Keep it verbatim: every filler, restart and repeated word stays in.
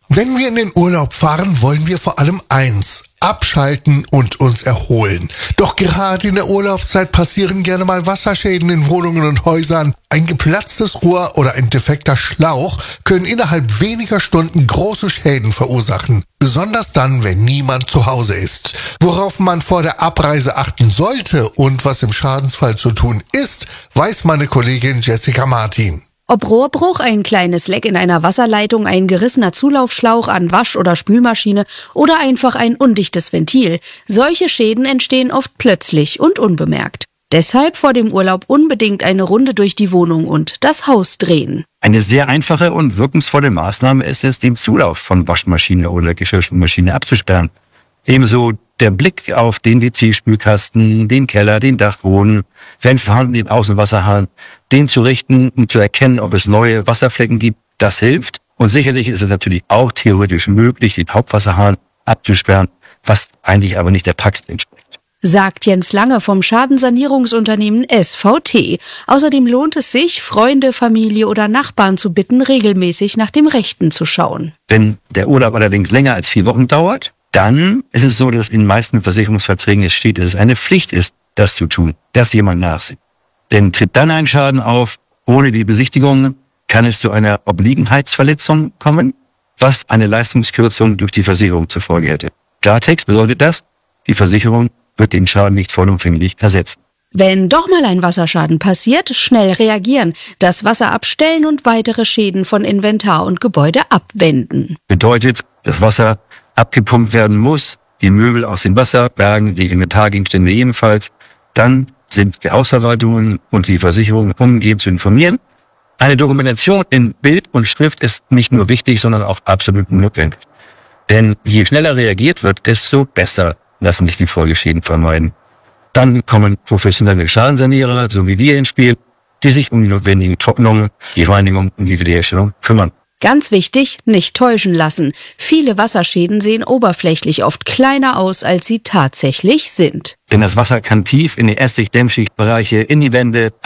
Wenn wir in den Urlaub fahren, wollen wir vor allem eins: abschalten und uns erholen. Doch gerade in der Urlaubszeit passieren gerne mal Wasserschäden in Wohnungen und Häusern. Ein geplatztes Rohr oder ein defekter Schlauch können innerhalb weniger Stunden große Schäden verursachen. Besonders dann, wenn niemand zu Hause ist. Worauf man vor der Abreise achten sollte und was im Schadensfall zu tun ist, weiß meine Kollegin Jessica Martin. Ob Rohrbruch, ein kleines Leck in einer Wasserleitung, ein gerissener Zulaufschlauch an Wasch- oder Spülmaschine oder einfach ein undichtes Ventil. Solche Schäden entstehen oft plötzlich und unbemerkt. Deshalb vor dem Urlaub unbedingt eine Runde durch die Wohnung und das Haus drehen. Eine sehr einfache und wirkungsvolle Maßnahme ist es, den Zulauf von Waschmaschine oder Geschirrspülmaschine abzusperren. Ebenso der Blick auf den W C-Spülkasten, den Keller, den Dachboden, wenn vorhanden den Außenwasserhahn, den zu richten und zu erkennen, ob es neue Wasserflecken gibt, das hilft. Und sicherlich ist es natürlich auch theoretisch möglich, den Hauptwasserhahn abzusperren, was eigentlich aber nicht der Praxis entspricht. Sagt Jens Lange vom Schadensanierungsunternehmen S V T. Außerdem lohnt es sich, Freunde, Familie oder Nachbarn zu bitten, regelmäßig nach dem Rechten zu schauen. Wenn der Urlaub allerdings länger als vier Wochen dauert, dann ist es so, dass in den meisten Versicherungsverträgen es steht, dass es eine Pflicht ist, das zu tun, dass jemand nachsieht. Denn tritt dann ein Schaden auf, ohne die Besichtigung, kann es zu einer Obliegenheitsverletzung kommen, was eine Leistungskürzung durch die Versicherung zur Folge hätte. Klartext bedeutet das, die Versicherung wird den Schaden nicht vollumfänglich ersetzen. Wenn doch mal ein Wasserschaden passiert, schnell reagieren, das Wasser abstellen und weitere Schäden von Inventar und Gebäude abwenden. Bedeutet, das Wasser abgepumpt werden muss, die Möbel aus dem Wasser bergen, die Inventargegenstände ebenfalls. Dann sind die Hausverwaltungen und die Versicherung umgehend zu informieren. Eine Dokumentation in Bild und Schrift ist nicht nur wichtig, sondern auch absolut notwendig. Denn je schneller reagiert wird, desto besser lassen sich die Folgeschäden vermeiden. Dann kommen professionelle Schadensanierer, so wie wir ins Spiel, die sich um die notwendigen Trocknungen, die Reinigung und die Wiederherstellung kümmern. Ganz wichtig, nicht täuschen lassen. Viele Wasserschäden sehen oberflächlich oft kleiner aus, als sie tatsächlich sind. Denn das Wasser kann tief in die Essig-Dämmschichtbereiche, in die Wände,